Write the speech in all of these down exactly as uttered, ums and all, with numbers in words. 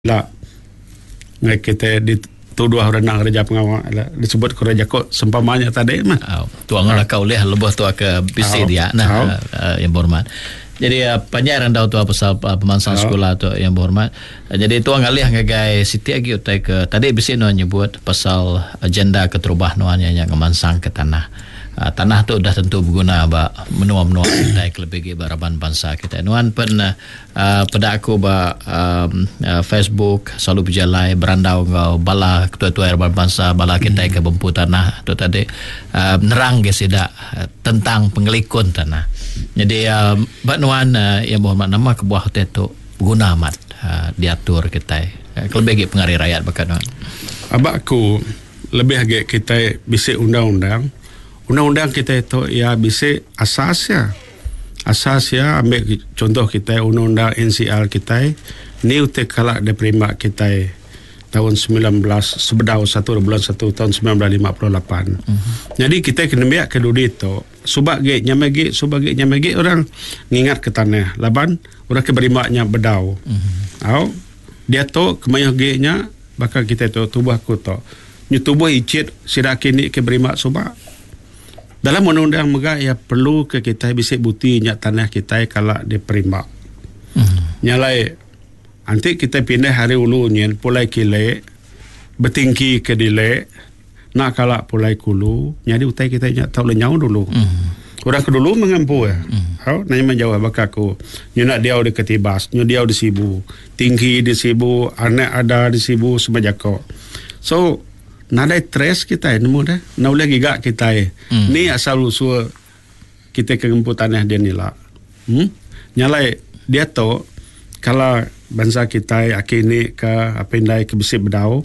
lah ngai kita dituduh orang nak kerja pengawal lah disebut kerja kok sempamanya tadi mah oh, tuang lah kau leh lebih tu ke bisi dia nah uh, yang berhormat jadi uh, panjang dah tu pasal uh, pemansang oh. sekolah tu yang berhormat uh, jadi tuang alih ngagai siti agi utai ke tadi bisi no nyebut pasal agenda keterubah noanya yang ngemansang ke tanah. Uh, tanah tu dah tentu berguna ba menua-menua kita lebih baraban bangsa kita. Nuan pun uh, pada aku ba um, uh, Facebook selalu berjalan berandau ngau bala ketua-ketua baraban bangsa bala kita ke bempu tanah tu tadi uh, nerang ke sida uh, tentang pengelikun tanah. Jadi uh, ba nuan uh, yang berhormat nama kebuah tu berguna amat uh, diatur kita. Uh, lebih pengaruh rakyat bakan nuan. Abak aku lebih agak kita bisik undang-undang. Undang-undang kita itu ya bisa asas ya. Asas ya ambil contoh kita undang-undang N C R kita ni utek kalak diterima kita tahun sembilan belas sebedau satu bulan satu tahun sembilan belas lima puluh lapan. Uh-huh. Jadi kita kena biak kedua itu subak ge nyamagi subak ge nyamagi orang ngingat ke tanah laban orang keberimaknya bedau. Uh-huh. Au dia tu kemayah ge nya bakal kita tu tubuh aku tu. Nyu tubuh icit sida kini keberimak subak. Dalam undang-undang megah ya perlu ke kita bisa bukti nyak tanah kita kalau diterima. Hmm. Nyalai nanti kita pindah hari ulu nyen pulai kile bertingki ke dile nak kalak pulai kulu jadi utai kita nyak tahu lenyau dulu. Hmm. Orang kedulu mengampu ya. Hmm. Hau nanya menjawab bakaku. Nyu nak dia di ketibas, nyu dia di sibu, tinggi di sibu, anak ada di sibu semajako. So nadai tres kita nemu dah nak boleh gigak kita hmm. ni asal usul kita kegemput tanah dia ni lah hmm? Nyalai dia tu kalau bangsa kita akini ke apa indai ke besi bedau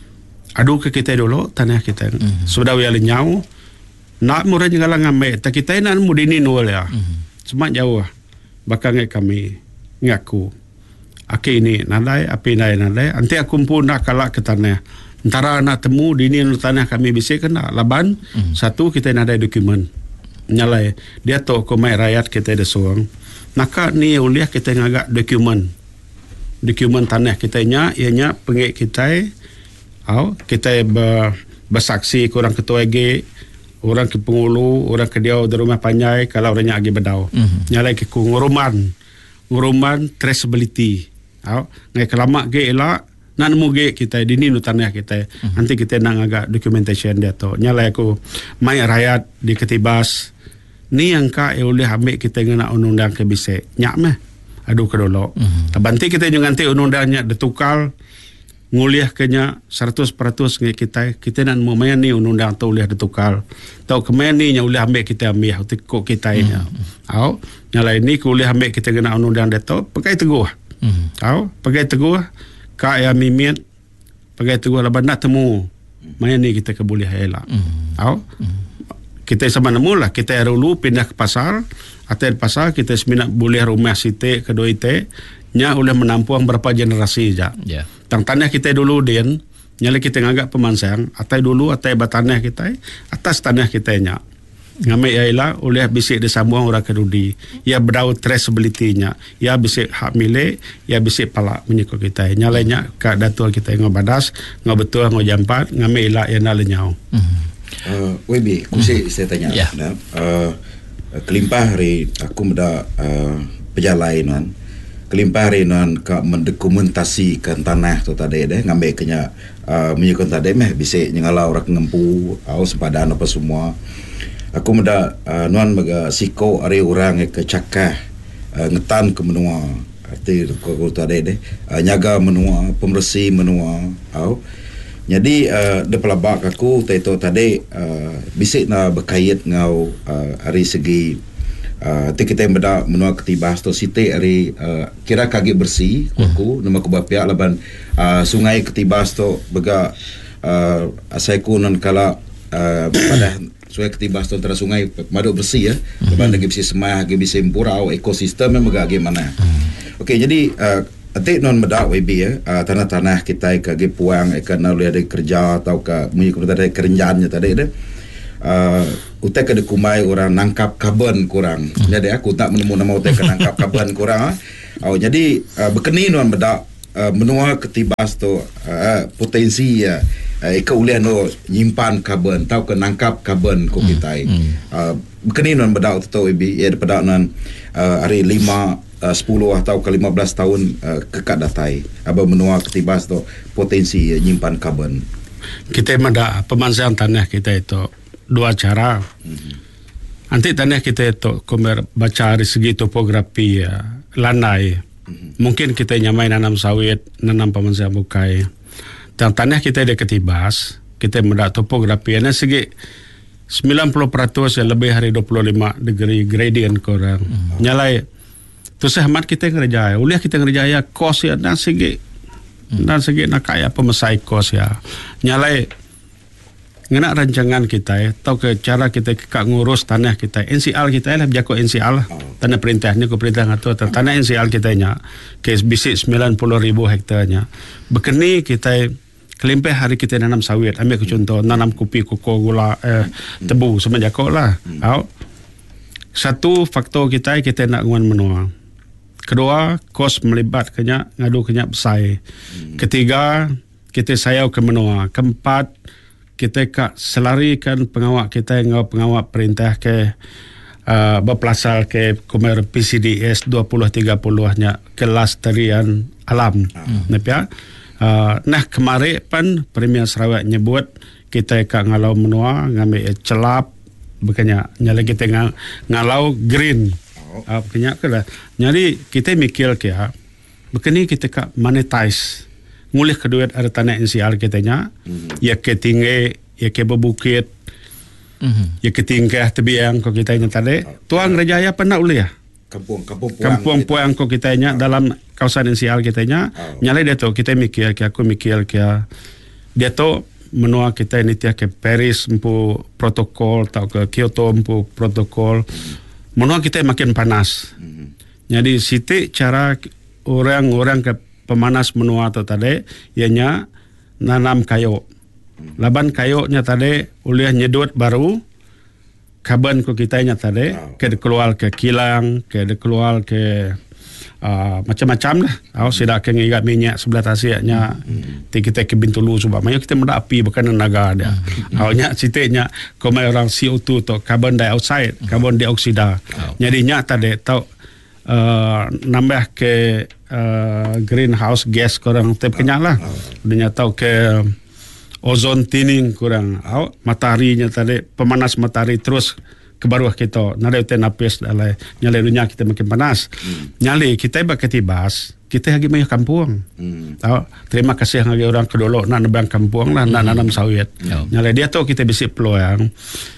adu ke kita dulu tanah kita hmm. sebedau yang lenyau nak murah juga lah ngambil tak kita nak mudini nol ya hmm. cuma jauh bakal ngai kami ngaku akini nadai apa indai nadai nanti aku pun nak kalak ke tanah antara nak temu di ni tanah kami bisa kena laban mm. satu kita nak ada dokumen nyalai dia tu komai rakyat kita ada seorang maka ni uliah kita ngagak dokumen dokumen tanah kita nya ianya pengik kita au kita ber, bersaksi ke orang ketua G orang ke pengulu orang ke dia di rumah panjai kalau orangnya agi bedau mm. nyalai ke nguruman nguruman traceability au ngai kelamak ge elak nak nemu ge kita di ni tanah kita uh-huh. nanti kita nak agak documentation dia tu nyalai aku mai rakyat di ketibas ni yang ka e boleh ambil kita ngena undang-undang ke bisa nyak meh aduh ke dulu uh-huh. banti kita jangan nanti undang-undangnya ditukar nguliah kenya seratus peratus nge kita kita nak nemu mai ni undang-undang tu boleh ditukar tau ke mai ni nya boleh ambil kita ambil kok kita nya au nyalai ni ku boleh ambil kita ngena undang-undang dia tu pakai teguh uh-huh. au pakai teguh ka ya mimit pakai teguh laban nak temu mana ni kita keboleh elak mm. au mm. kita sama nemu lah kita dulu pindah ke pasar atau pasar kita seminat boleh rumah site kedua ite nya boleh menampung berapa generasi aja yeah. tang tanah kita dulu den nyala kita ngagak pemansang atau dulu atau batanah kita atas tanah kita nya ngamai ialah oleh bisik disambung orang kedudi ya berau traceability-nya ya bisik hak milik ya bisik palak menyekut kita nyalainya ka datul kita ngobadas ngobetul ngojampat ngamai ialah yang nalenyau uh, W B kusi saya tanya yeah. nah, uh, kelimpah hari aku meda uh, perjalanan kelimpah hari nan ka mendokumentasikan tanah tu tadi deh ngambil kenya uh, menyekut tadi meh bisik nyangala orang ngempu au sempadan apa semua aku meda uh, nuan maga siko ari orang ke cakah uh, ngetan ke menua arti ko tadi deh uh, nyaga menua pembersih menua au jadi uh, de pelabak aku taito tadi uh, bisik na berkait ngau uh, ari segi uh, kita meda menua ketibas to site ari uh, kira kaki bersih aku nama ku bapia laban uh, sungai ketibas to bega uh, asaiku non kala uh, pada sungai ketibas tu antara sungai madu bersih ya mm-hmm. leban lagi bisa semah lagi bisa impurau ekosistem yang megah gimana mm-hmm. okey jadi uh, atik non medak W B ya uh, tanah-tanah kita ke puang kerana boleh ada kerja atau ke mengikut ada kerenjannya tadi ada uh, utai ke kumai orang nangkap karbon kurang mm-hmm. jadi aku tak menemu nama utai ke nangkap karbon kurang oh jadi uh, berkeni non medak uh, menua ketibas tu uh, potensi ya uh, ika ulian no nyimpan karbon tau ke nangkap karbon ko kita mm. uh, kini non bedau tu ibi ya pada non uh, hari lima uh, sepuluh atau ke lima belas tahun uh, kekat datai aba menua ketibas tu potensi uh, nyimpan karbon. Kita mada pemanfaatan tanah kita itu dua cara. Mm-hmm. Nanti tanah kita itu komer baca dari segi topografi ya, landai. Mm-hmm. Mungkin kita nyamai nanam sawit, nanam pemanfaatan bukai. Dan tanah kita ada ketibas, kita mada topografi. Dari segi sembilan puluh peratus ya lebih hari dua puluh lima degree gradient korang. Mm-hmm. Nyalai tu sehmat kita ngerjaya. Uliah kita ngerjaya kos ya dan segi Hmm. dan segi nak kaya pemesai kos ya nyalai ngena rancangan kita ya tau ke cara kita kak ngurus tanah kita N C L kita lah jako N C L lah. Tanah perintahnya ko perintah ngatur tanah N C L kita nya ke bisik sembilan puluh ribu hektarnya bekeni kita kelimpah hari kita nanam sawit ambil ke contoh nanam kopi koko gula eh, tebu semua jako lah. Au satu faktor kita kita nak nguan menua. Kedua, kos melibatkannya ngadu kenyak besai. Hmm. Ketiga, kita sayau ke menua. Keempat, kita kak selarikan pengawak kita ngau pengawak perintah ke uh, berpelasal ke komer P C D S dua puluh tiga puluh nya kelestarian alam. Hmm. Nepia. Uh, nah kemarin pan Premier Sarawak nyebut kita kak ngalau menua ngambil celap bukannya nyala kita ng- ngalau green. Ah, kenyak ke lah. Jadi kita mikir ke ya, begini kita kak monetize, ngulih kedua ada tanah N C L kita nya, mm-hmm. ya ke tinggi, ya ke berbukit, mm-hmm. ya ke tinggi tebiang ko kita nya tadi. Oh, Tuang Rejaya pernah ulih ya? Kampung, kampung puang. Kampung puang ko kita nya oh. dalam kawasan N C L kita nya, oh. nyalai dia tu kita mikir ke aku mikir ke dia tu menua kita ini tiap ke Paris empu protokol atau ke Kyoto empu protokol. Mm-hmm. Menua kita makin panas. Mm-hmm. Jadi siti cara orang-orang ke pemanas menua tu tadi ianya nanam kayu. Mm-hmm. Laban kayunya tadi uliah nyedut baru karbon ko kita nya tadi oh. ke keluar ke kilang, ke keluar ke uh, macam-macam lah. Au sida ke ngigat minyak sebelah tasiaknya mm-hmm. ti kita ke Bintulu sebab mayo kita menda api bukan naga dia. Mm-hmm. Au nya sitiknya ko mai orang C O two to carbon dioxide, mm-hmm. carbon dioksida. Oh. Jadi nya tadi tau uh, nambah ke uh, greenhouse gas kurang tep kenyak lah. Oh. Dia tahu ke ozon thinning kurang. Au mataharinya tadi pemanas matahari terus ke bawah kita nalai te napis dalai nyalai dunia kita makin panas. Hmm. Nyalai kita berketibas kita lagi mai kampung. Hmm. Tahu terima kasih lagi orang kedolo nak nebang kampung lah nak hmm. nanam sawit. Oh. Nyalai dia tu kita bisi peluang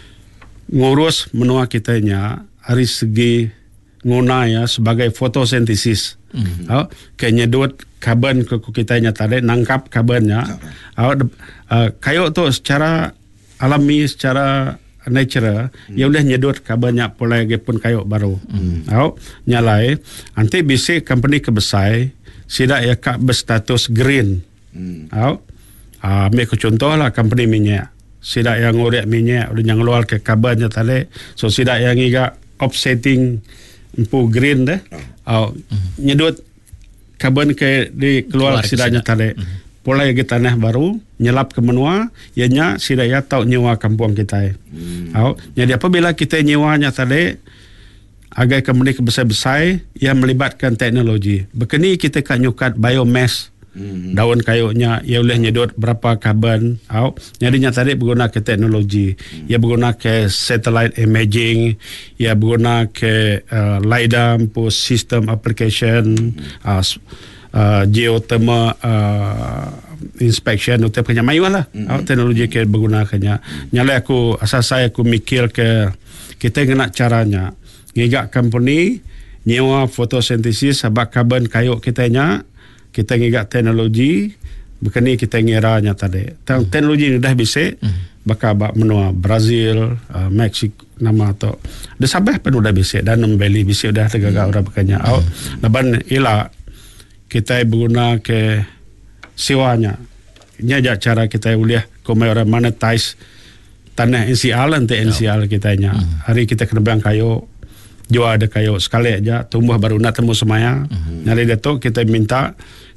ngurus menua kita nya hari segi nguna ya sebagai fotosintesis. Hmm. Tahu ke nyedut karbon ke kita nya tadi nangkap karbonnya. Tahu uh, kayu tu secara alami secara natural hmm. ia boleh nyedut karbonnya pulai pun kayu baru. Hmm. Au nyalai nanti bisi company kebesai sida ia kak berstatus green. Hmm. Au ah ambil contoh lah company minyak. Sida yang ngurek minyak udah yang keluar ke karbonnya tadi. So sida yang iga offsetting empu green deh. Au hmm. nyedut karbon ke di keluar sidanya tadi. Hmm. Pulai ke tanah baru nyelap ke menua ianya sidaya tahu nyewa kampung kita. Hmm. Au jadi apabila kita nyewanya tadi agai company besar-besar yang melibatkan teknologi. Bekeni kita kan nyukat biomass. Hmm. Daun kayunya ia boleh nyedot berapa karbon. Au jadinya tadi berguna ke teknologi. Hmm. Ia berguna ke satellite imaging, ia berguna ke uh, LiDAR pu system application. Hmm. Uh, Uh, geothermal uh, inspection atau punya mayu lah mm-hmm. teknologi ke bergunakannya. Mm-hmm. Nyala aku asal saya aku mikir ke kita kena caranya ngigak company nyewa fotosintesis sebab karbon kayu kita nya kita ngigak teknologi bukan ni kita ngiranya tadi. Mm-hmm. Teknologi ni dah bisa mm-hmm. bakal bak menua Brazil, uh, Mexico nama tu. Dah Sabah pun dah bisa dan membeli bisa dah tegak mm-hmm. orang bekanya. Au mm-hmm. laban ila kita berguna ke sewanya. Ini aja cara kita boleh komai orang monetize tanah N C L nanti N C L kita nya. Hmm. Hari kita kena bang kayu, jual ada kayu sekali aja tumbuh baru nak temu semaya. Hmm. Dari itu kita minta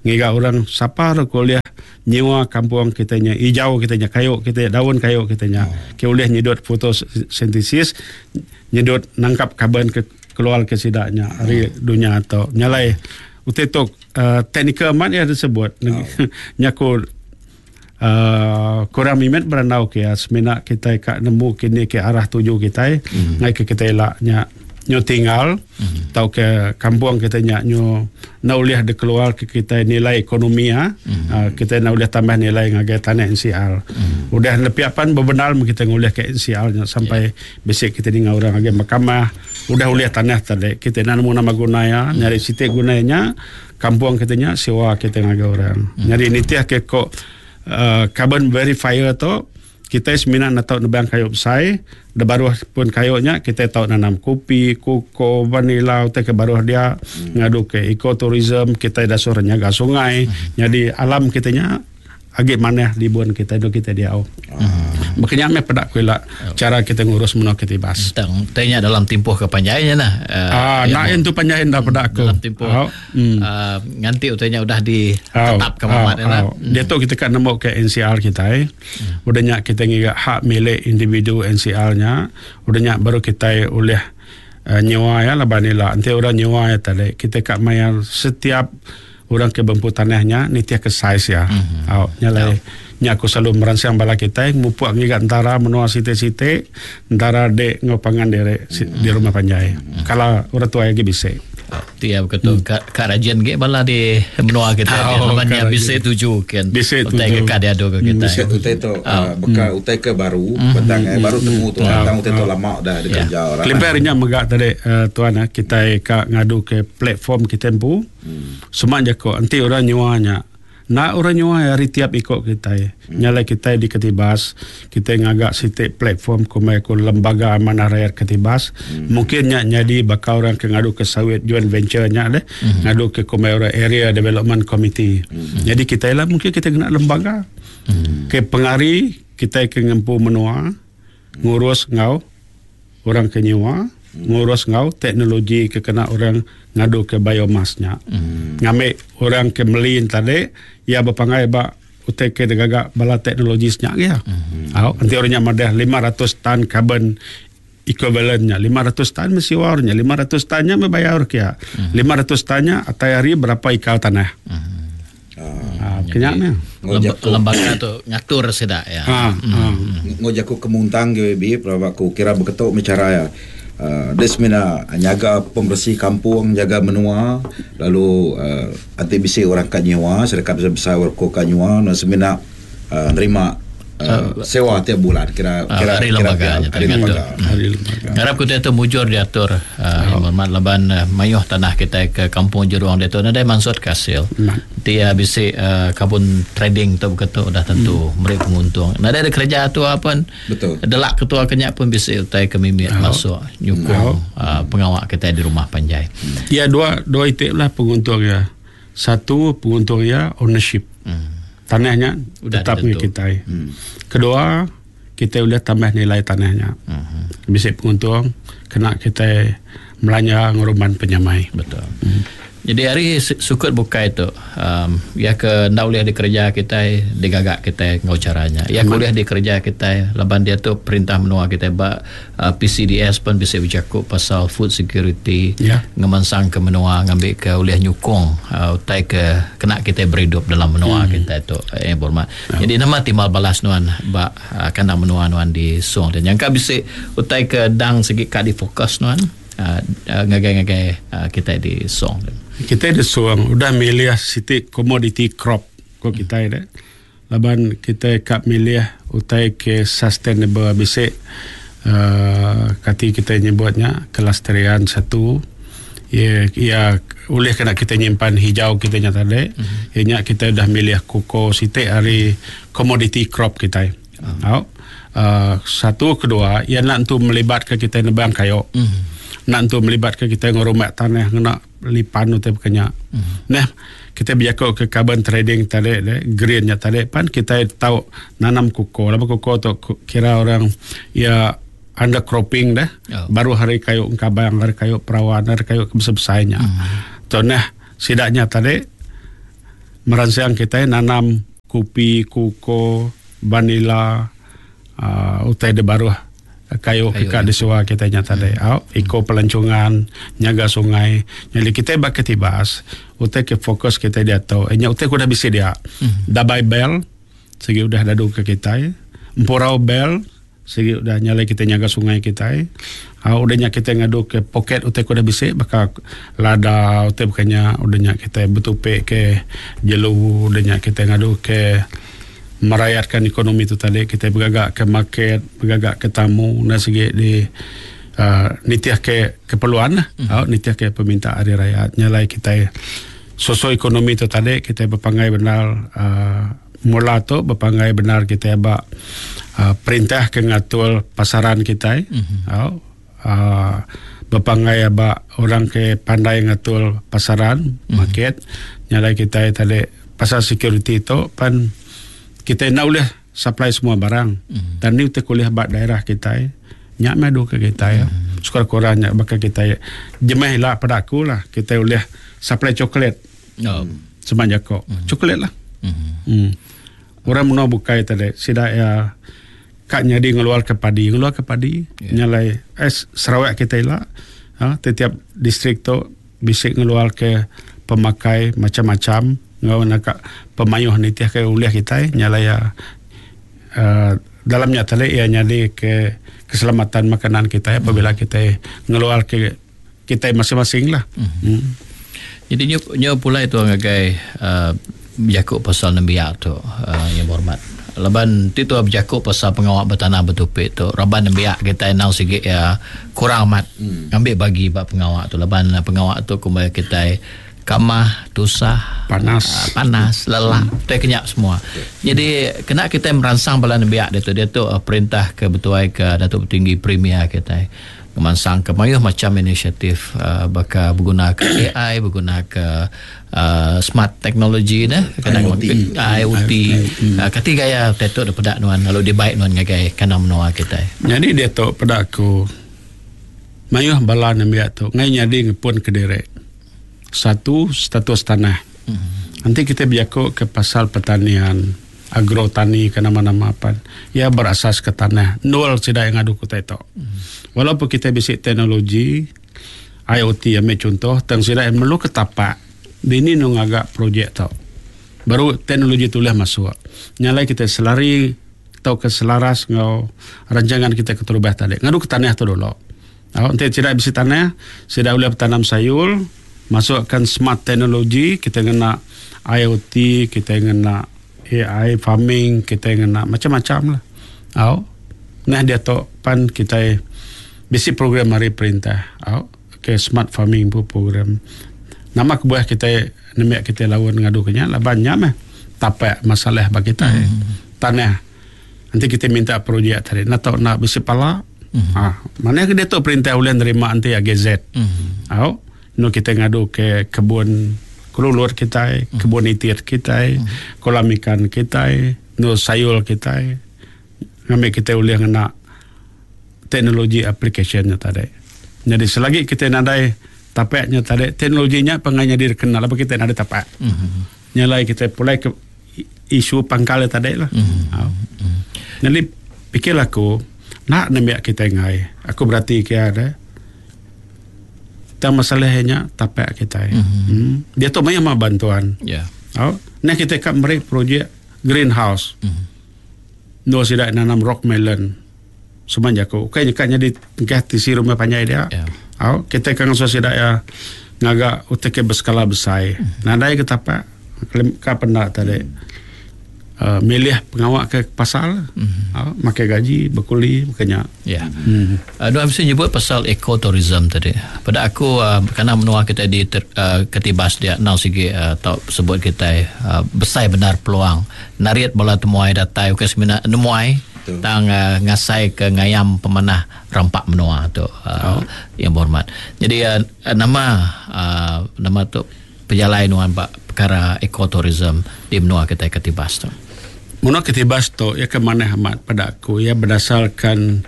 ngiga orang siapa ro kuliah nyewa kampung kitanya hijau kitanya kayu kita daun kayu kitanya oh. ke boleh nyedot fotosintesis nyedot nangkap karbon ke keluar ke sidaknya oh. hari dunia atau nyalai utetok uh, teknikal man ya disebut oh. nyaku uh, kurang mimet beranau ke semena kita kak nemu kini ke arah tuju kita mm. ngai ke kita elaknya nyo tinggal mm-hmm. tau ke kampung kita nya nyo na uliah de keluar ke kita nilai ekonomi ha mm-hmm. uh, kita na uliah tambah nilai ngagai tanah N C R mm-hmm. udah lepiapan bebenal kita nguliah ke N C R nya sampai yeah. besok kita dengar orang ngagai mahkamah udah uliah tanah tadi kita na nemu nama gunaya mm-hmm. nyari sitik gunanya kampung kita nya sewa kita ngagai orang mm-hmm. nyari nitiah ke kok uh, carbon verifier tu kita semina nak tahu nebang kayu besai, dah baru pun kayunya kita tahu nanam kopi, koko, vanila, utai ke baru dia hmm. ngadu ke ekoturism, kita dah suruh nyaga sungai, hmm. jadi alam kitanya agak mana libuan kita itu kita dia au. Hmm. Makanya me pedak kuila oh. cara kita ngurus menau ketibas. Tang tanya dalam tempoh kepanjainya nah. Uh, ah, nak yang tu panjain dah pedak aku. Dalam tempoh oh. hmm. uh, nganti utanya udah ditetap ke mamat nah. Dia tu kita kan nemu ke N C R kita eh. Hmm. Udahnya kita ngiga hak milik individu N C R-nya, udahnya baru kita oleh uh, nyewa ya labanila. Nanti orang nyewa ya tadi kita kak mayar setiap orang ke bempu tanahnya nitia ke size ya. Mm-hmm. Au nyalai nya aku selalu merancang bala kita mupuak ngiga antara menua site-site antara de ngopangan dere mm-hmm. di rumah panjai. Mm-hmm. Kalau orang tua lagi bisa. Dia betul hmm. karajian ke bala di menua kita oh, namanya bisa tuju kan. Bisa tuju. Utai ke kada do ke kita. Bisa utai tu bekas utai ke baru petang eh baru temu tu petang utai tu lama dah dikerja orang. Klimpernya megak tadi tuan kita ka ngadu ke platform kita empu. Semua jako nanti orang nyewanya. Nak orang nyewa hari tiap ikut kita ya. Hmm. Nyalai kita di Ketibas, kita ngagak sitik platform kumai ku lembaga amanah rakyat Ketibas. Hmm. Mungkin nya jadi bakal orang ke ngadu ke sawit joint venture nya deh. Hmm. Ngadu ke kumai orang area development committee. Hmm. Jadi kita lah mungkin kita kena lembaga. Hmm. Ke pengari kita ke ngempu menua, ngurus ngau orang ke nyewa, hmm. ngurus ngau teknologi ke kena orang ngadu ke biomasnya. Hmm. Ngambil orang ke melin tadi ya berpangai ba utek ke degaga bala teknologisnya ya. Mm-hmm. Au nanti orangnya madah lima ratus tan carbon equivalentnya lima ratus tan mesti warnya lima ratus tannya membayar kia. Mm-hmm. lima ratus tannya atayari berapa ikal tanah. Mm-hmm. Ah, kenyaknya. Lembaga tu ngatur sedak ya. Ha. Mm-hmm. Ngojaku kemuntang ge bi prabaku kira beketok bicara ya. Uh, desmina nyaga pembersih kampung, jaga menua, lalu uh, anti bisi orang kat nyewa, serikap besar warko kat nyewa, dan semina uh, nerima uh, sewa tiap bulan kira kira hari lembaga hari lembaga. Harap kita itu mujur diatur uh, oh. Laban uh, mayuh tanah kita ke kampung Jeruang itu ada maksud kasil. Dia bisi uh, kabun trading tu betul dah tentu hmm. mereka penguntung. Nah ada kerja tu apa? Betul. Delak ketua kenyak pun bisi utai kemimit oh. masuk nyukung oh. uh, pengawak kita di rumah panjai. Hmm. Ya dua dua itu lah penguntung ya. Satu penguntung ya ownership. Hmm. Tanahnya udah tetap milik kita. Hmm. Kedua, kita boleh tambah nilai tanahnya. Hmm. Bisa penguntung, kena kita melanja nguruman penyamai. Betul. Hmm. Jadi hari sukut buka itu um, ya ke ndak boleh dikerja kita digagak kita ngau caranya. Ya boleh dikerja kita laban dia tu perintah menua kita ba uh, P C D S pun bisa bercakap pasal food security ya. Ngemansang ke menua ngambil ke boleh nyukung uh, utai ke kena kita berhidup dalam menua hmm. kita itu yang eh, bermak. Ya. Jadi nama timbal balas nuan ba uh, kandang menua nuan di song dan yang ka bisa utai ke dang segi ka di fokus nuan uh, uh, ngagai-ngagai uh, kita di song. Kita ada suang udah milih sitik commodity crop ko kita ada. Laban kita kap milih utai ke sustainable bisa uh, kati kita nyebutnya kelestarian satu ya ya oleh kena kita nyimpan hijau kita nyata tadi mm-hmm. ianya kita dah milih koko sitik hari commodity crop kita. Uh-huh. Uh, satu kedua ia nak untuk melibatkan kita nebang kayu. Mm-hmm. Nak untuk melibatkan kita ngurumat tanah nak lipan utai berkenyak. Mm-hmm. Nah, kita biarkan ke carbon trading tadi, greennya tadi, pan kita tahu nanam koko. Lama koko tu kira orang ya undercropping dah. Oh. Baru hari kayu kabang, hari kayu perawan, hari kayu besar-besarnya. Mm-hmm. So, nah, sidaknya tadi merancang kita nanam kopi, koko, vanila, uh, utai de baru kayu kita di suah kita nyata deh. Hmm. Iko pelancongan, nyaga sungai. Jadi kita bak ketibas, utai ke fokus kita dia tahu. Enya utai kuda bisa dia. Hmm. Dabai bel, segi udah dadu ke kita. Empurau bel, segi udah nyalai kita nyaga sungai kita. Ah, udahnya kita ngadu ke poket utai kuda bisa, baka lada utai bukannya udahnya kita betupe ke jelu, udahnya kita ngadu ke merayatkan ekonomi itu tadi, kita bergagak ke market, bergagak ke tamu, dan segi di uh, nitiah ke keperluan lah, mm-hmm. oh, nitiah ke permintaan hari rakyat. Nyalai kita sosok ekonomi itu tadi, kita berpangai benar uh, mula tu berpangai benar kita bak uh, perintah ke ngatur pasaran kita, mm-hmm. oh, uh, berpangai bak orang ke pandai ngatur pasaran, mm-hmm. market. Nyalai kita tadi pasar security itu pan kita nak boleh supply semua barang. Mm. Dan ni kita kuliah bak daerah kita. Nyak madu ke kita ya. Mm. Sekurang-kurangnya bakal kita jemeh lah pada aku lah. Kita boleh supply coklat. Oh. Sebanyak kok. Mm. Coklat lah. Mm. Mm. Orang menua bukai tadi. Sidak ya kak nyadi ngeluar ke padi. Ngeluar ke padi. Yeah. Nyalai eh, Sarawak kita lah. Ha, setiap distrik tu bisa ngeluar ke pemakai macam-macam. Ngau nak pemayuh nitiah ke uliah kita nyala ya uh, dalamnya tadi ia nyali ke keselamatan makanan kita apabila kita ngeluar ke kita masing-masing lah. Mm-hmm. Hmm. Jadi nyo nyo pula itu ngagai uh, berjakuk pasal nembiak tu uh, yang berhormat. Leban itu berjakuk pasal pengawak bertanah bertupik tu. Raban nembiak kita nang sikit ya kurang amat. Mm. Ambil bagi bab pengawak tu. Leban pengawak tu kembali kita kamah, tusah, panas, uh, panas, lelah, hmm. tu kenyak semua. Jadi kena kita merangsang bala nembiak dia tu, dia tu uh, perintah ke betuai ke Datuk Petinggi Premier kita merangsang ke mayuh macam inisiatif uh, bakal berguna A I, berguna ke uh, smart technology dah, kena I O T, uh, kati gaya dia tu pada nuan, lalu dia baik nuan ngagai kena menua kita. Jadi dia tu pada aku mayuh bala nembiak tu ngai nyadi ngepun ke direct. Satu, status tanah. Mm-hmm. Nanti kita berjakuk ke pasal pertanian, agrotani, ke nama-nama apa. Ya berasas ke tanah. Nol tidak yang adu kita itu. Mm-hmm. Walaupun kita bisik teknologi, I O T yang contoh, tang tidak yang perlu ketapak. Ini nung agak projek tau. Baru teknologi itulah masuk. Nyalai kita selari, tau ke selaras ngau rancangan kita ke terubah tadi. Ngadu ke tanah tu dulu. Nanti tidak bisik tanah, tidak boleh tanam sayur, masukkan smart teknologi, kita kena I O T, kita kena A I farming, kita kena macam-macam lah. Oh, nah dia tu pan kita basic program hari perintah. Oh, ke smart farming bu program. Nama kebuah kita nemek kita lawan ngadu kenya lah banyak mah. Tapak masalah bagi kita mm-hmm. tanah. Nanti kita minta projek tadi. Nak tahu nak basic pala. Mm-hmm. Ah, mana ke dia tu perintah ulen terima nanti A G Z. Mm-hmm. Oh. No kita ngadu ke kebun kelulur kita, kebun itir kita, mm. kolam ikan kita, no sayur kita. Ngambil kita boleh kena teknologi application-nya tadi. Jadi selagi kita nadai tapaknya tadi, teknologinya penganya dikenal apa kita nadai tapak. Mm-hmm. Nyalai kita pulai ke isu pangkal tadi lah. Mm-hmm. Oh. Mm-hmm. Jadi pikir aku nak nambah kita ngai. Aku berarti ke ada tak masalahnya tapak kita. Mm-hmm. Hmm. Dia tu banyak bantuan. Ya. Yeah. Oh, nah kita kat merek projek greenhouse. Mm-hmm. No sidak nanam rock melon. Semanjak aku. Kayaknya kayaknya di tengah tisi rumah panjai dia. Yeah. Oh, kita kan so sidak ya ngaga utek berskala besar. Mm-hmm. Nadai ke tapak kapan nak tadi. Mm-hmm. Uh, milih pengawak ke pasal, mm-hmm. uh, makai gaji, berkuli, makanya. Ya. Yeah. Mm-hmm. Uh, Dua bisa nyebut pasal ekotourism tadi. Pada aku, uh, kerana menua kita di ter, uh, ketibas dia, nau sigi uh, tau sebut kita uh, besar benar peluang. Nariat bola temuai datai, ukas mina nemuai, tang uh, ngasai ke ngayam pemanah rampak menua tu uh, oh. yang berhormat. Jadi uh, nama uh, nama tu penjalaian pak perkara ekotourism di menua kita ketibas tu. Menua ketibas tu ya ke mana amat pada aku ya berdasarkan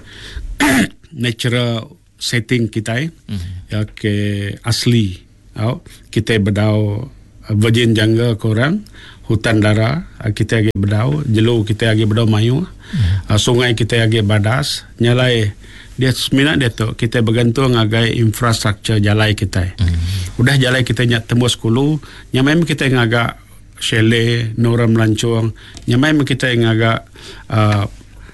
natural setting kita mm-hmm. ya ke asli oh, kita berdau virgin jungle korang, hutan dara kita agi bedau, jelu kita agi bedau mayu, hmm. uh, sungai kita agi badas, nyalai dia seminat dia tu kita bergantung agai infrastruktur jalai kita. Hmm. Udah jalai kita nyak tembus kulu, nyamai kita ngagak chalet, nora melancong, nyamai kita ngagak uh,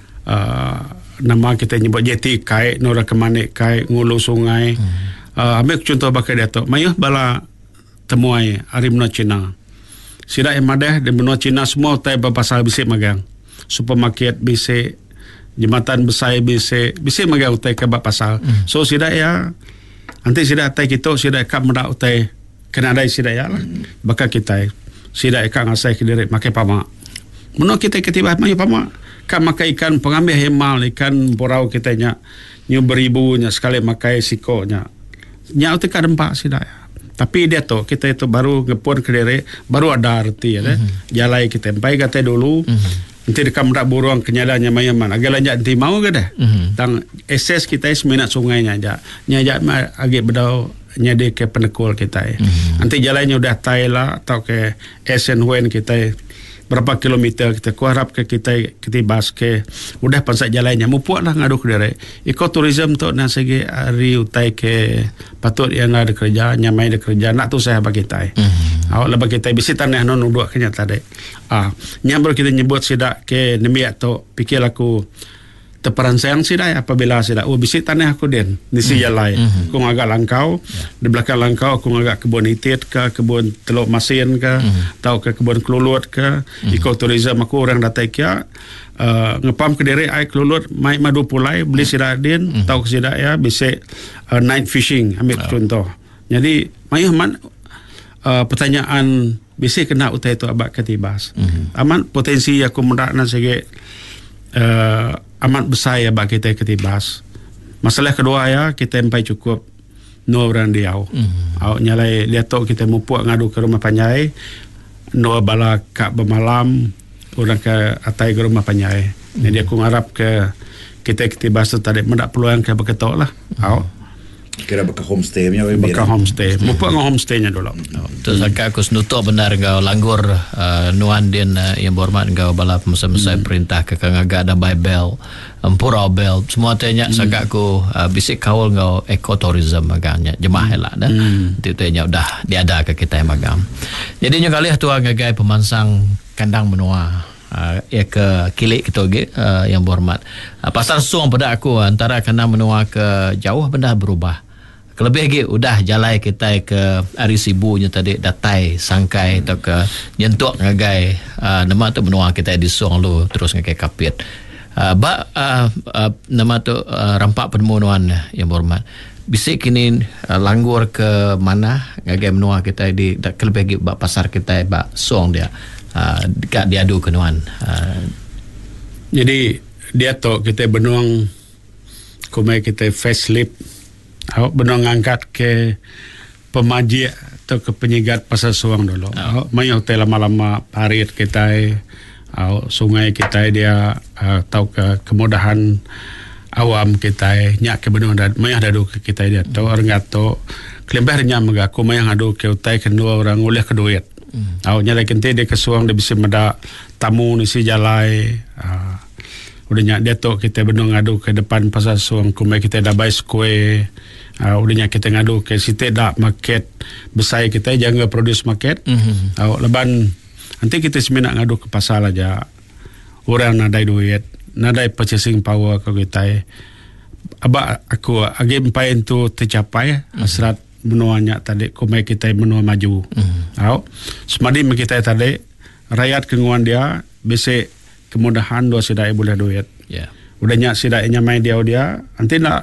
uh, nama kita nyebut jeti kai, nora kemane kai, ngulu sungai. Hmm. Uh, ambil contoh pakai dia tu, mayuh bala temuai hari benua Cina. Sida yang madah di benua Cina semua tai berpasal bisik magang. Supermarket bisik, jembatan besar bisik, bisik magang utai ke bab pasal. Mm. So sida ya nanti sida tai kita sida kap mendak utai kena dai sida ya lah. Mm. Baka kita sida ikan ngasai ke diri makai pamak. Menua kita ketiba mayu pamak. Kap makai ikan pengambil hemal, ikan porau kita nya nyu beribu nya sekali makai siko nya. Nya utai ka dempak sida ya. Tapi dia tu kita itu baru ngepon ke diri, baru ada arti ya. Mm-hmm. Jalai kita empai kata dulu. Mm-hmm. Nanti dekam dak burung kenyalanya mayaman. Agak lanjut nanti mau ke dah. Mm-hmm. Tang akses kita seminat sungainya aja. Nyajak agak bedau nyade ke penekul kita. Mm-hmm. Nanti jalannya udah taila atau ke Esen Wen kita berapa kilometer kita kuharap ke kita ketibas ke udah pansak jalannya mupuak lah ngadu ke diri ekoturism tu nak segi hari utai ke patut yang ada kerja nyamai ada kerja nak tu saya bagi kita mm-hmm. awak lah bagi kita bisi tanah non uduk kenya tadi ah nyambur kita nyebut sidak ke nemiak tu pikir aku terperansang sidak apabila sidak oh bisi tanah aku den nisi jalai mm-hmm. aku ngagak langkau yeah. Di belakang langkau aku ngagak kebun itit ke kebun teluk masin ke mm-hmm. atau ke kebun kelulut ke mm-hmm. ekoturism aku orang datai kia uh, ngepam ke diri ai kelulut mai madu pulai beli sidak den mm-hmm. tau ke sidak ya bisi uh, night fishing ambil oh. contoh jadi mayuh man uh, pertanyaan bisi kena utai tu abak ketibas mm-hmm. aman potensi aku mendak na segi uh, amat besar ya bagi kita ketibas. Masalah kedua ya kita empai cukup no orang diau. Mm-hmm. Au nyalai dia tu kita mupuak ngadu ke rumah panjai no bala kak bermalam orang ke atai ke rumah panjai. Mm-hmm. Jadi aku ngarap ke kita ketibas tu tadi mendak peluang ke beketok lah. Mm-hmm. Au kira baka homestay nya baka homestay mupuak ngah homestay nya dulu. Terus mm-hmm. aku senutuk benar kau langgur uh, nuan din uh, yang berhormat kau bala pemasai-pemasai mm-hmm. perintah ke kangaga dan Bible Empurau Bel semua tanya mm. sagak aku uh, bisik kawal kau ekoturism magangnya jemaah lah dah mm. itu tanya udah diada ke kita yang magang jadi nyo kali tu ngagai pemansang kandang benua uh, ya ke kilik kita uh, yang berhormat uh, pasal suang pada aku antara kandang benua ke jauh benda berubah lebih lagi udah jalai kita ke hari sibunya tadi datai sangkai atau ke nyentuk ngagai uh, nama tu benua kita di suang lu terus ngagai kapit uh, ba uh, uh, nama tu uh, rampak penemuan yang berhormat bisik kini uh, langgur ke mana ngagai benua kita di lebih lagi ba pasar kita ba suang dia uh, dekat diadu kenuan uh, jadi dia tu kita benuang kumai kita facelift awak benar ngangkat ke pemaji atau ke penyegat pasar suang dulu. Awak main hotel lama-lama parit kita, awak sungai kita dia uh, tahu ke kemudahan awam kita nyak ke benar dan main ada ke kita dia tahu orang gato kelembarnya mengaku main ada ke utai kedua orang oleh keduit. Awak nyala kente dia ke suang dia bisa meda tamu nisi jalai. Uh, udahnya dia tu kita benar ngadu ke depan pasar suang kumai kita dah buy square uh, udahnya kita ngadu ke situ dah market besar kita jangan produce market mm-hmm. uh, leban nanti kita seminat ngadu ke pasar aja orang nadai duit nadai purchasing power ke kita abak aku agi empai itu tercapai mm-hmm. hasrat menuanya tadi kumai kita menua maju mm-hmm. uh, semadi kita tadi rakyat kenguan dia bisa kemudahan dua sidai boleh duit. Yeah. Udahnya sidainya main dia dia. Nanti nak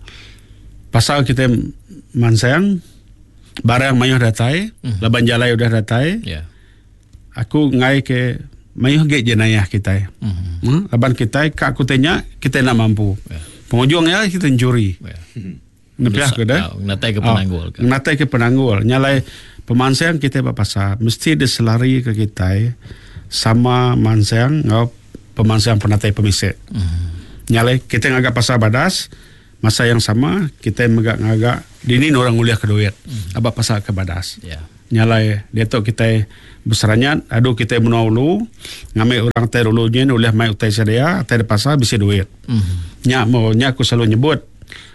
pasal kita mansang barang mayuh datai, mm. laban jalai udah datai. Yeah. Aku ngai ke mayuh ge jenayah kita. Mm-hmm. Hmm? Laban kita kak aku tanya kita nak mampu. Yeah. Penghujungnya kita curi. Yeah. Nepiah ke dah. Natai ke penanggul. Oh, natai ke penanggul. Nyalai pemansang kita pasar mesti diselari ke kita. Sama mansang ngau pemansang penatai pemisik. Mm-hmm. Nyalai kita ngagak pasar badas masa yang sama kita ngagak ngagak dini orang uliah ke duit. Mm-hmm. Abak pasar ke badas. Yeah. nyalai dia tu kita berseranyat adu kita menolu ngambil orang tai dulunya oleh mai utai sedia tai de pasar bisi duit mm-hmm. nya mau nya aku selalu nyebut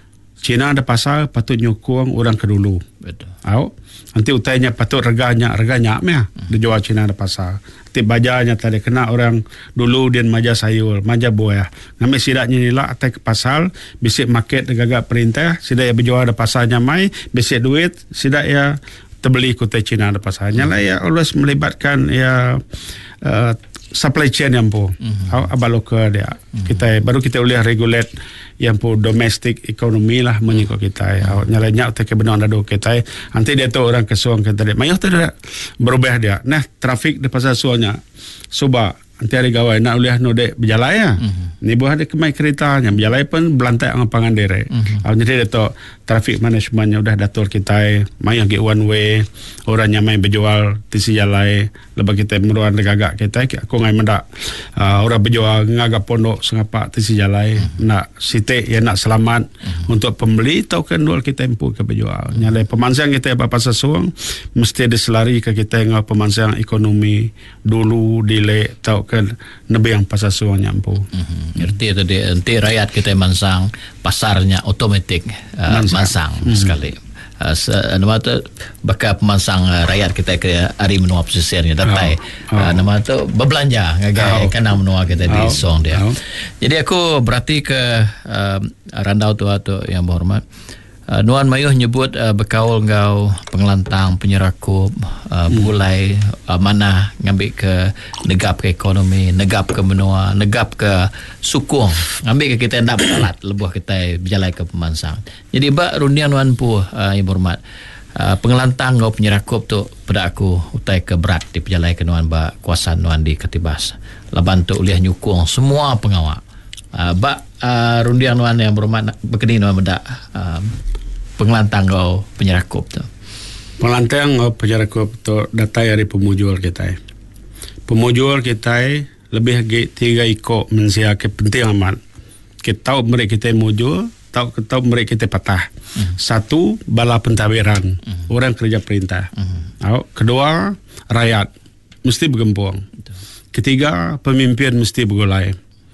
Cina ada pasar patut nyukung orang ke dulu betul au nanti utainya patut reganya reganya meh mm-hmm. dijual Cina ada pasar nanti bajanya tadi kena orang dulu dia maja sayur maja buah ngambil sidaknya nila atai ke pasar bisi market gagak perintah sidak ya berjual ada pasarnya mai bisi duit sidak ya terbeli kutai Cina ada pasarnya hmm. lah ya always melibatkan ya uh, supply chain yang pun hmm. abalo ke dia hmm. kita baru kita boleh regulate yang pun domestic economy lah menyikut kita ya hmm. nyalanya utak benar ada kita nanti dia tu orang kesuang kita dia mayah tu dia berubah dia nah trafik di pasar suanya coba nanti hari gawai nak uliah no dek berjalan ya mm-hmm. ni buah ada kemai keretanya berjalan pun belantai ang pangan derek mm-hmm. jadi dia tu trafik managementnya udah datur kita mai yang one way orangnya main berjual tisi jalan lepas kita meruan gagak kita aku ngai mendak uh, orang berjual ngagak pondok sengapak tisi jalan mm-hmm. nak sitik ya nak selamat mm-hmm. untuk pembeli tau kan dual kita impu ke berjual mm-hmm. nyalai pemansang kita apa sesuang mesti diselari ke kita ngau pemansang ekonomi dulu dile tau kan nabi yang pasar suang nyampu. Mm-hmm. Ngerti tadi nanti rakyat kita mansang pasarnya otomatik uh, mansang, mansang mm-hmm. sekali. Uh, se- nama tu bakal pemansang uh, rakyat kita ke hari menua pesisirnya datai. Oh. Oh. Uh, nama tu berbelanja ngagai oh. kena menua kita di oh. song dia. Oh. Jadi aku berarti ke uh, randau tu tu yang berhormat. Uh, Nuan Mayuh nyebut uh, berkaul ngau pengelantang penyerakup uh, bulai uh, mana ngambil ke negap ke ekonomi negap ke menua negap ke sukung ngambil ke kita nak alat lebuh kita berjalan ke pemansang jadi bak rundian Nuan pu uh, yang berhormat uh, pengelantang ngau penyerakup tu pada aku utai ke berat di perjalanan ke Nuan bak kuasa Nuan di Ketibas laban tu uliah nyukung semua pengawal uh, bak uh, rundian Nuan yang berhormat berkini Nuan bedak uh, pengelantang kau penyerakup tu. Pengelantang kau penyerakup tu data dari pemujul kita. Pemujul kita lebih lagi tiga ikut mensia ke penting amat. Kita tahu mereka kita mujul, tahu tahu mereka kita patah. Hmm. Satu bala pentadbiran, hmm. orang kerja perintah. Hmm. Tahu, kedua rakyat mesti bergembung. Betul. Ketiga pemimpin mesti bergulai.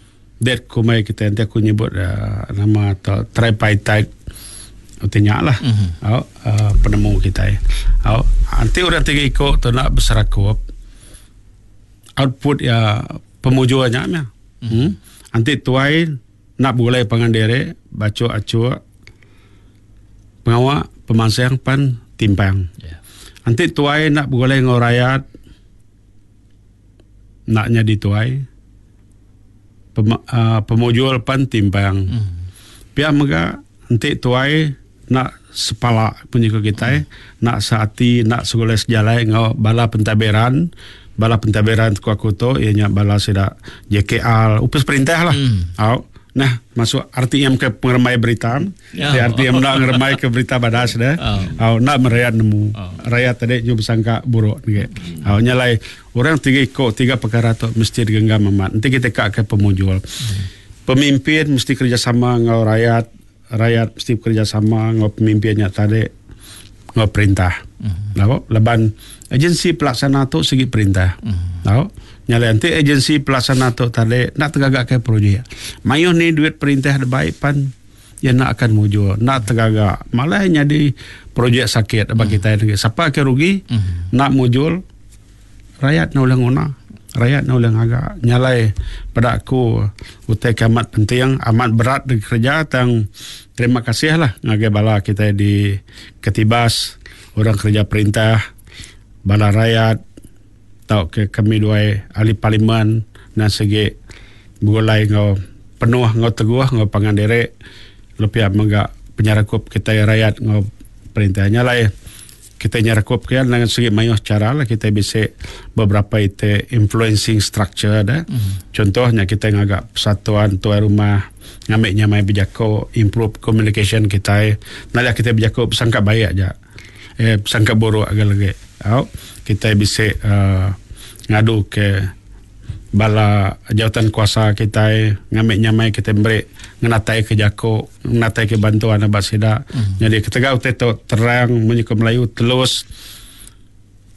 Dat kumai kita nanti aku nyebut uh, nama atau tripartite utenya lah mm-hmm. oh, uh, penemu kita ya. Oh, nanti orang tiga ikut tu nak berserakup output ya pemujuannya ya. Mm-hmm. Hmm? Nanti tuai nak boleh pangan dere baca acu pengawak pemansang pan timpang. Yeah. Nanti tuai nak boleh ngorayat naknya di tuai Pem, uh, pemujul pan timpang. Mm-hmm. Pihak mega nanti tuai nak sepala punya kita hmm. nak saati nak segala sejalai ngau bala pentadbiran bala pentadbiran ku aku tu ianya bala sida J K L upes perintah lah hmm. au nah masuk R T M ke pengermai berita ya. R T M nak ngermai ke berita badas dah au nak merayat nemu oh. rakyat tadi juga sangka buruk ni hmm. au nyalai orang tiga ikut tiga perkara tu mesti digenggam amat nanti kita kak ke pemujul hmm. pemimpin mesti kerjasama ngau rakyat rakyat mesti bekerjasama dengan pemimpinnya tadi dengan perintah. Mm-hmm. Leban agensi pelaksana tu segi perintah. Mm-hmm. Nyala nanti agensi pelaksana tu tadi nak tegagak ke projek. Mayuh ni duit perintah ada baik pan ya nak akan mujur, nak tegagak. Malah jadi projek sakit bagi mm-hmm. kita. Siapa ke rugi mm-hmm. nak mujur rakyat nak ulang guna. Rakyat nak ulang agak nyalai pada aku utai amat penting amat berat di kerja tang terima kasih lah ngagai bala kita di Ketibas orang kerja perintah bala rakyat tau ke kami dua ahli parlimen dan segi bulai ngau penuh ngau teguh ngau pangan derek lebih mega penyerakup kita rakyat ngau perintah nyalai kita nyerakup kan dengan segi mayuh cara lah kita bisa beberapa itu influencing structure dah. Mm-hmm. Contohnya kita ngagak persatuan tuan rumah ngambil nyamai berjako improve communication kita. Nalah kita berjako sangka baik aja. Eh sangka buruk agak lagi. Oh, kita bisa uh, ngadu ke bala jawatan kuasa kita ngambil nyamai kita beri ngenatai ke jako ngenatai ke bantuan abad sida mm-hmm. jadi ketika kita terang menyukai Melayu telus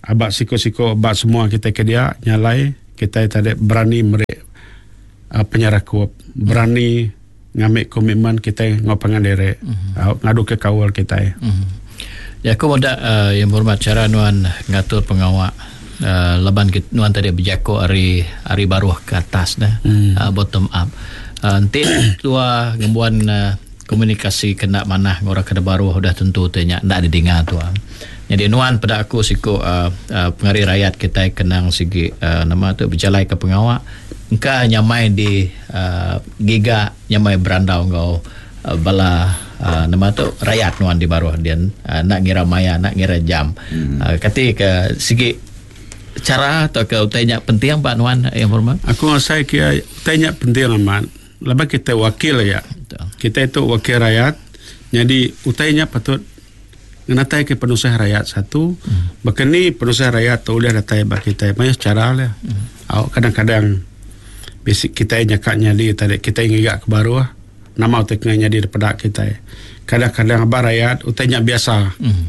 abak siko-siko abak semua kita ke dia nyalai kita tadi berani merek uh, penyerah kuap berani ngambil komitmen kita ngopangan derek uh-huh. ngadu ke kawal kita uh-huh. Ya aku muda uh, yang berhormat cara nuan ngatur pengawak uh, leban kita, nuan tadi berjako hari hari baru ke atas dah hmm. uh, bottom up uh, nanti tua gembuan uh, komunikasi kena mana orang kada baru sudah tentu tanya ndak didengar tu. Jadi nuan pada aku siku uh, uh, pengari rakyat kita kenang segi uh, nama tu berjalai ke pengawak engka nyamai di uh, giga nyamai berandau engkau uh, bala uh, nama tu rakyat nuan di baru dia uh, nak ngira maya nak ngira jam hmm. uh, kati ke segi cara atau ke utanya penting Pak Nuan yang hormat. Aku rasa kira utanya penting amat. Lepas kita wakil ya. Betul. Kita itu wakil rakyat. Jadi utanya patut ngenatai ke penulisah rakyat satu. Hmm. Bahkan ni penulisah rakyat tu boleh datai bak kita. Banyak cara lah. Hmm. Kadang-kadang basic kita nyakaknya di tadi kita ingin ke baru lah. Nama utaknya di daripada kita. Kadang-kadang abah rakyat utanya biasa. Hmm.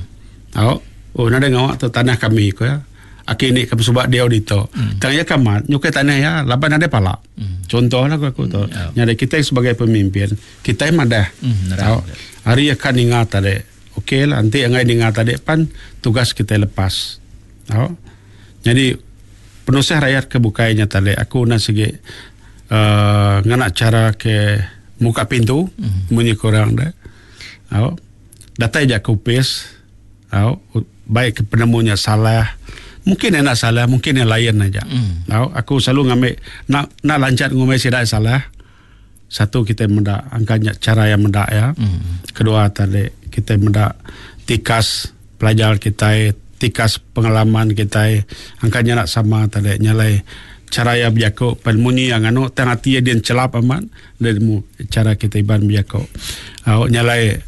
Oh, nada ngawak tu tanah kami ko ya. Akini kamu sebab dia audito. Hmm. Tanya kamat, nyukai tanah ya, laban ada pala. Hmm. Contoh lah aku tu. Hmm. Nyari kita sebagai pemimpin, kita yang madah. Hmm. Tahu, hari akan ingat tadi. Okey lah, nanti yang ingat tadi pan tugas kita lepas. Tahu. Jadi penulisah rakyat kebukainya tadi. Aku nak segi uh, nganak cara ke muka pintu, hmm. bunyi korang dah. Tahu. Datai jak kupis. Tahu. Baik ke penemunya salah. Mungkin yang nak salah, mungkin yang lain aja. Mm. Tahu, aku selalu ngambil nak nak lancar ngomel tidak salah. Satu kita mendak angkanya cara yang mendak ya. Mm. Kedua tadi kita mendak tikas pelajar kita, tikas pengalaman kita, angkanya nak sama tadi nyalai cara yang berjako pelmunyi yang anu tengah dia dia celap aman dan cara kita iban berjako. Tahu nyalai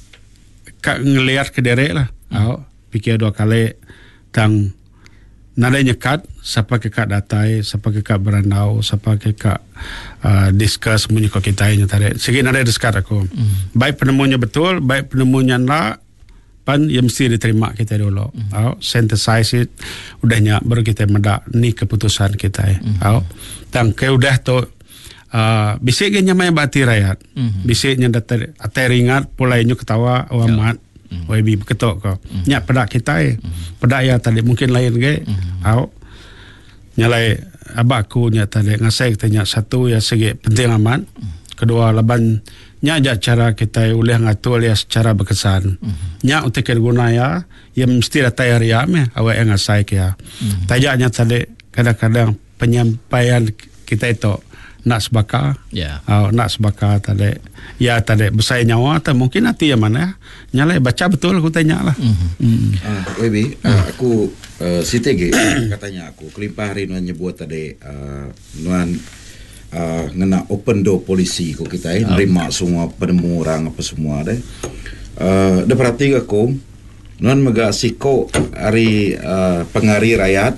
kak ngelihat ke derek lah. Tahu, fikir dua kali tang nada nyekat, siapa kekak datai, siapa kekak berandau, siapa kekak uh, discuss menyukai kita ini tadi. Segi nada discuss aku. Mm. Baik penemunya betul, baik penemunya nak, pan yang mesti diterima kita dulu. Mm. Oh, synthesize it, udahnya baru kita mendak ni keputusan kita. Mm. Oh, tang ke udah tu uh, bisiknya nyamai bati rakyat, mm. bisiknya datar atai ringat, pulainya ketawa amat. Mm. W B ketok kau. Mm. Nyak pedak kita eh. Mm. Pedak ya tadi mungkin lain ke. Mm. Au. Nyalai abakku nya tadi ngasai tanya satu ya segi penting amat. Mm. Kedua laban nya aja cara kita boleh ngatur ya secara berkesan. Mm. Nya untuk guna ya yang mesti datai hariam ya awak yang ngasai ya. Mm. Tajaknya tadi kadang-kadang penyampaian kita itu nak sebaka, yeah. uh, nak sebaka tadi, ya tadi besar nyawa, atau mungkin hati yang mana, nyalai baca betul aku tanya lah. Mm-hmm. Mm. Ah, W B, mm. uh, aku uh, si T G katanya aku kelimpah hari nuan nyebut tadi, uh, nuan uh, ngena open door polisi ko kita eh, nerima semua penemu orang apa semua deh. Uh, dah perhati aku, nuan mega siko hari uh, pengari rakyat,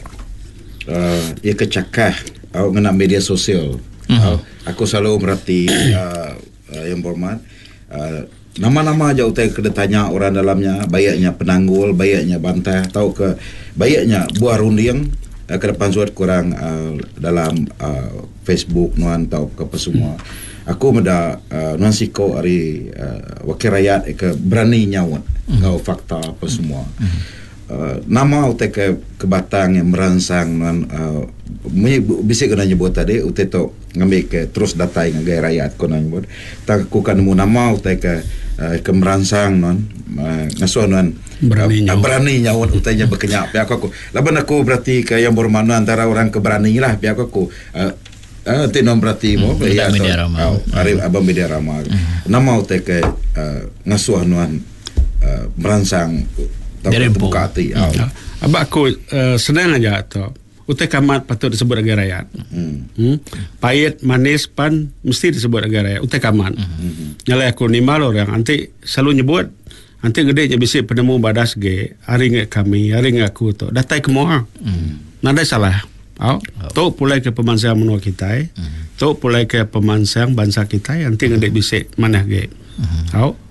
uh, ia kecakah, uh, ngena media sosial. Mm-hmm. Uh, aku selalu merhati uh, uh, yang berhormat uh, nama-nama aja utai kena tanya orang dalamnya, bayaknya penanggul, bayaknya bantah, tahu ke bayaknya buah runding uh, ke depan suat kurang uh, dalam uh, Facebook nuan tahu ke apa semua. Mm-hmm. Aku meda uh, nuan siko hari uh, wakil rakyat ke berani nyawat mm-hmm. ngau fakta apa semua. Mm-hmm. Uh, nama utai ke kebatang yang merangsang nuan uh, bisa kena nyebut tadi utai tu ngambil ke terus datai dengan gaya rakyat kena nyebut tak aku kan nemu nama utai ke uh, ke merangsang non uh, ngasuh non berani uh, nyawat berani nyawat utainya berkenyak pihak aku laban aku berarti ke yang bermakna antara orang keberani lah pihak aku uh, uh, ti non berarti mo hmm, ya media ramah hari hmm. abang media ramah hmm. nama utai ke uh, ngasuh non uh, merangsang dari buka hati hmm. oh. Abang aku uh, senang aja tu utai kamat patut disebut negara rakyat. Hmm. Hmm? Pahit, manis, pan mesti disebut negara rakyat. Utai kamat. Hmm. Nyalai aku ni malu orang. Nanti selalu nyebut. Nanti gede je bisik penemu badas ge. Hari nge kami, hari nge aku tu. Datai ke moa. Hmm. Nada salah. Oh. Oh. Tu pulai ke pemansang menua kita. Hmm. Tu pulai ke pemansang bangsa kita. Nanti gede bisik mana ge. Hmm. Oh.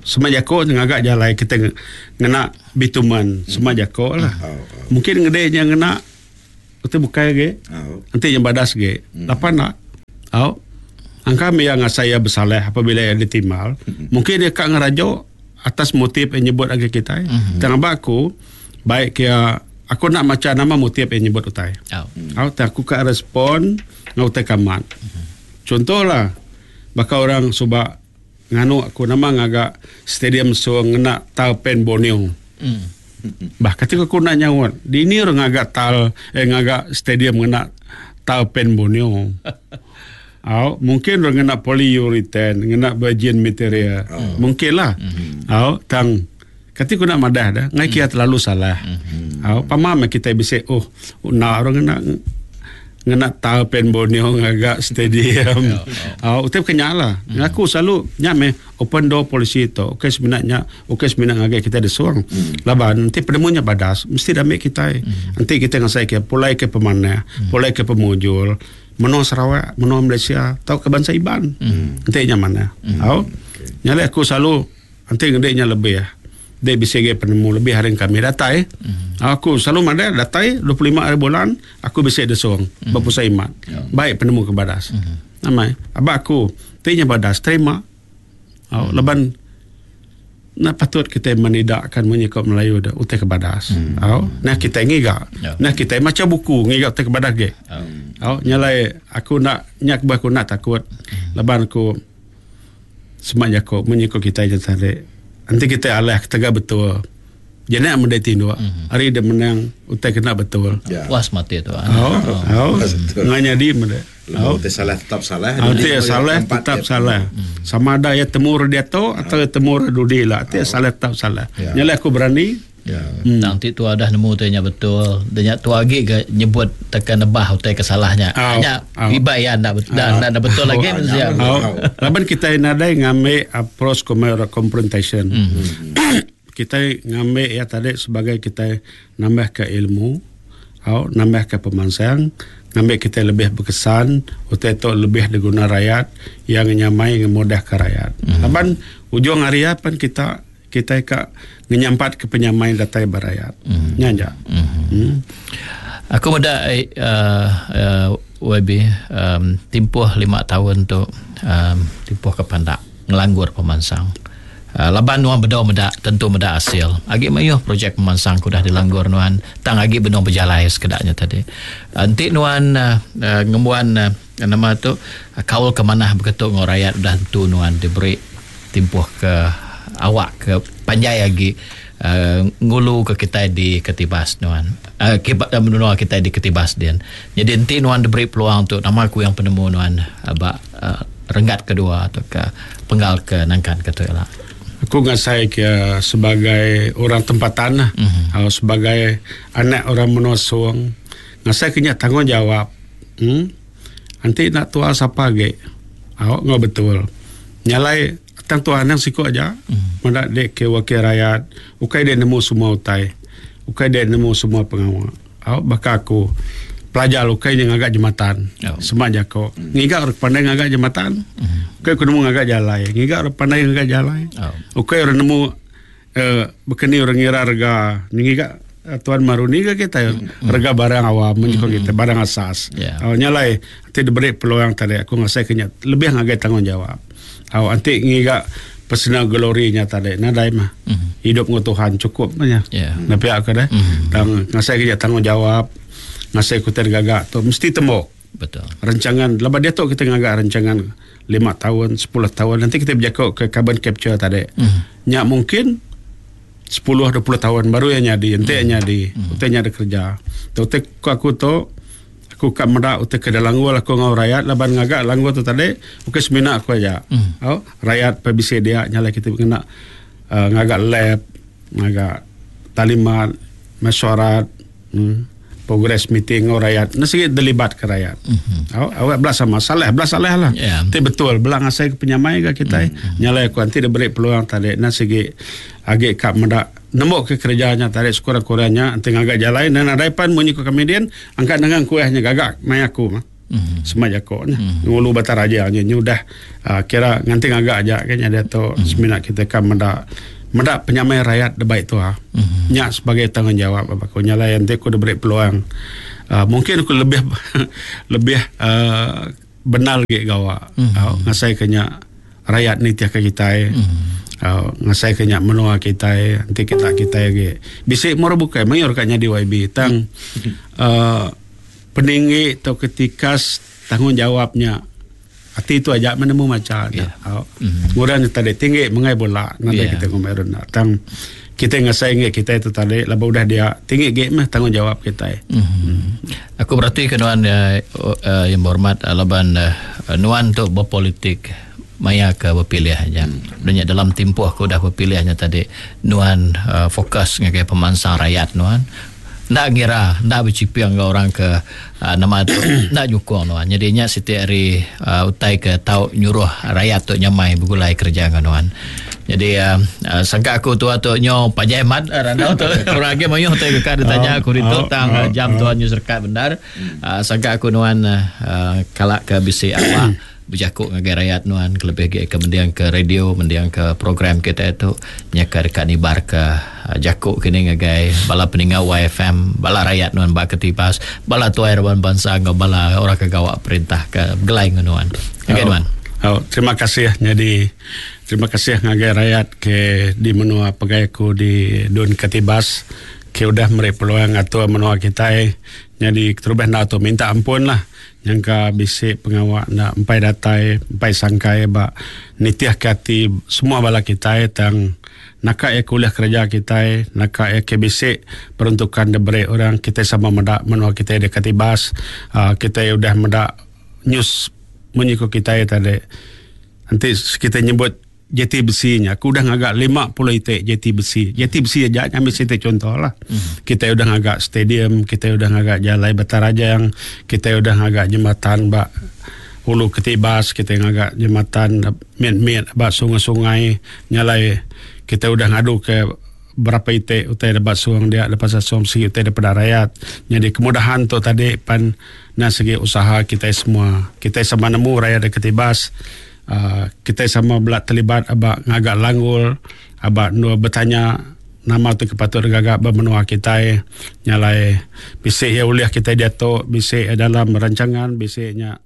semajako ngagak jalai kita ngena bituman semajako lah. Oh, oh. Mungkin ngedenya ngena itu bukai ge. Oh. Nanti yang badas ge. Hmm. Lapan nak. Au. Angka yang saya bersalah apabila yang ditimal. Hmm. Mungkin dia kak ngerajo atas motif yang nyebut lagi kita. Hmm. Tengah aku baik kia aku nak macam nama motif yang nyebut utai. Oh. Au tak aku kak respon ngau utai kaman. Hmm. Contohlah bakal orang subak nganu aku nama ngaga stadium so ngena tal pen Borneo. Hmm. Bah ketika aku nak nyawat di ini orang ngagak tal eh ngagak stadium ngena tal pen Borneo. Au mungkin orang ngena polyurethane ngena bagian material. Oh. Mungkinlah. Mm-hmm. Au tang ketika aku nak madah dah ngai kia terlalu salah. Mm-hmm. Au pamam kita bisa oh nak orang ngena ngena tal pen Borneo ngagak stadium. Ah, uh, utip kenyala. Mm. Aku selalu nyame open door policy to. Okey sebenarnya, okey sebenarnya ngagak kita ada suang. Mm. Laban nanti penemunya badas mesti damai kita. Mm. Nanti kita ngasai ke pulai ke pemanah, mm. pulai ke pemujul, meno Sarawak, meno Malaysia, tau ke bangsa Iban. Mm. Nanti nyaman. Mm. Au. Okay. Nyale aku selalu nanti ngedeknya lebih ya. Dia bisa ge penemu lebih hari kami datai. Mm-hmm. Aku selalu ada datai dua puluh lima hari bulan aku bisa desong mm-hmm. berpusat iman. Yeah. Baik penemu ke badas. Mm-hmm. Namai abah aku tanya badas terima. Oh, mm-hmm. Leban nak patut kita menidakkan menyikap Melayu dah utai ke badas. Mm-hmm. Oh, nah kita ngiga. Yeah. Nah kita macam buku ngiga utai ke badas ge. Mm-hmm. Oh, nyalai aku nak nyak bah aku nak takut. Mm-hmm. Leban aku semaknya aku menyikap kita je tadi. Nanti kita alah tegak betul. Jangan nak mendai tindua. Mm-hmm. Hari dia menang utai kena betul. Ya. Puas mati tu. Oh, oh. Nganya di mendai. Oh, te salah tetap salah. Nanti salah tetap salah. Mm. Sama ada ya temur dia tu atau ya temur dudi lah. Nanti salah tetap salah. Ya. Nyala aku berani. Ya. Hmm. Nanti tu ada nemu tu nya betul. Dia tu lagi ke nyebut tekan nebah utai kesalahnya. Hanya ibai ya ndak betul dan ndak betul lagi mesti. Laban kita nadai ngame approach confrontation. Mm-hmm. Kita ngame ya tadi sebagai kita nambah ke ilmu, au nambah ke pemansang, nambah kita lebih berkesan, utai tu lebih diguna rakyat yang nyamai ngemudah ke rakyat. Mm-hmm. Laban ujung hari apa kita kita ka menyampat ke penyamai datai barayat. Mm-hmm. Nyanja. Mm-hmm. Mm. Aku muda uh, uh, W B um, tempoh lima tahun tu um, tempoh ke pandak ngelanggur pemansang. Uh, laban nuan bedau meda tentu meda hasil. Agi mayuh projek pemansang ku dah dilanggur nuan tang agi benong berjalai sekedaknya tadi. Anti nuan uh, uh, ngemuan uh, nama tu uh, kaul ke mana begitu ngorayat dah tentu nuan diberi tempoh ke awak ke panjai lagi uh, ngulu ke kita di Ketibas nuan uh, menua kita di Ketibas din. Jadi nanti nuan diberi peluang untuk nama aku yang penemu nuan abak uh, renggat kedua atau ke penggal ke nangkan ke tu lah. Aku ngasai ke sebagai orang tempatan lah. Mm-hmm. uh, sebagai anak orang menua suang ngasai kena tanggungjawab. Hmm? Nanti nak tua siapa ge? Awak ngau betul. Nyalai tang tuan yang siku aja, mm. mendak dek ke wakil rakyat, ukai dia nemu semua utai, ukai dia nemu semua pengawal. Awak bakal aku pelajar ukai yang agak jematan, oh. Semak jako. Mm. Ngigak orang pandai agak jematan, mm. Ukai aku nemu agak jalai, ngigak orang pandai agak jalai, oh. Ukai orang nemu uh, bekeni orang ngira harga, ngigak uh, tuan maruni ke kita, mm. Harga barang awam, menjadi mm. kita barang asas. Yeah. Awak nyalai, nanti diberi peluang tadi, aku ngasai kenyat lebih agak tanggungjawab. Awak nanti ngiga personal glorinya tadi nadai mah mm-hmm. Hidup dengan Tuhan cukup banyak yeah. Nabi aku dah mm-hmm. Dan ngasai kerja tanggungjawab ngasai kuter gagak tu mesti tembok betul rancangan lepas dia tu kita ngagak rancangan lima tahun sepuluh tahun nanti kita berjakau ke carbon capture tadi mm-hmm. Nyak mungkin sepuluh dua puluh tahun baru yang nyadi nanti yang nyadi mm-hmm. Utai nyadi kerja tu utai aku tu aku kat merak utai ke dalam gua aku ngau rakyat laban ngagak langua tu tadi ukai semina aku aja mm. Oh, rakyat P B C dia nyala kita kena uh, ngagak lab ngagak talimat mesyuarat hmm, progress meeting ngau rakyat nasi terlibat ke rakyat mm-hmm. Oh, awak belas sama salah belas salah lah yeah. Tapi betul belang asai ke penyamai ke kita mm-hmm. Nyala aku nanti dia beri peluang tadi nasi agak kat merak nembok ke kerjanya tarik sekurang-kurangnya nanti ngagak jalan dan ada pan menyikut kemudian angkat dengan kuahnya gagak mai aku mah mm-hmm. semua jakok mm-hmm. ngulu batar aja nya udah uh, kira nganting agak aja kayaknya dia tu mm-hmm. seminat kita kan mendak mendak penyamai rakyat de baik tu ah mm-hmm. nya sebagai tanggungjawab aku nyala yang aku dah beri peluang uh, mungkin aku lebih lebih uh, benar ge gawa mm-hmm. uh, ngasai kenya rakyat ni tiak kita mm-hmm. Uh, ngasai kenyak menua kita nanti kita kita ge bisik moro bukai mayor kanya di Y B tang uh, peninggi atau ketika tanggungjawabnya hati itu aja menemu macam yeah. uh, mm-hmm. murah tadi tinggi mengai bola nanti yeah. kita ngomeron tang kita ngasai ge kita itu tadi laba udah dia tinggi ge mah tanggungjawab kita mm-hmm. mm. Aku berarti kenuan uh, uh, yang berhormat uh, laban uh, nuan untuk berpolitik maya ke berpilih aja. Sebenarnya dalam tempoh aku dah berpilihnya tadi nuan uh, fokus ngagai pemansang rakyat nuan. Nak ngira, nak bercipiang ke orang ke uh, nama tu, nak nyukong nuan. Jadinya setiap hari uh, utai ke tau nyuruh rakyat tu nyamai begulai kerja ke nuan. Jadi uh, uh, sangka aku tu atau nyo pajai mat randau tu orang lagi mayu tu ke ditanya aku itu tang uh, jam tuan nyu serkat benar. Uh, sangka aku nuan uh, kalak ke bisi apa berjakuk ngagai rakyat nuan kelebih ke kemudian ke radio mendiang ke program kita itu nyaka dekat nibar ke uh, jakuk kini ngagai bala peningau Y F M bala rakyat nuan ba ketibas bala tuai rawan bangsa ngau bala orang kegawak perintah ke gelai nuan ngagai nuan. Oh, terima kasih jadi terima kasih ngagai rakyat ke di menua pegawaiku di Dun Ketibas ke udah memberi peluang atau menua kita jadi terubah nak tu minta ampun lah yang ka bisik pengawak nak empai datai empai sangkai ba nitiah kati semua bala kita tang nak ya kuliah kerja kita nak ya ke bisik peruntukan diberi orang kita sama mendak menua kita de Ketibas uh, kita udah mendak news menyiko kita tadi nanti kita nyebut jeti besinya aku udah ngagak lima puluh itik jeti besi jeti besi aja ambil situ contoh lah mm-hmm. kita udah ngagak stadium kita udah ngagak Jalai Batarajang kita udah ngagak jembatan bak Hulu Ketibas kita ngagak jembatan mit-mit bak sungai-sungai nyalai kita udah ngadu ke berapa itik utai dapat suang dia dapat asumsi utai daripada rakyat jadi kemudahan tu tadi pan nah segi usaha kita semua kita sama nemu rakyat Ketibas. Uh, kita sama belak terlibat abak ngagak langgul abak nu bertanya nama tu kepatut gagak bermenua kita nyalai bisik ya uliah kita dia tu bisik dalam rancangan bisiknya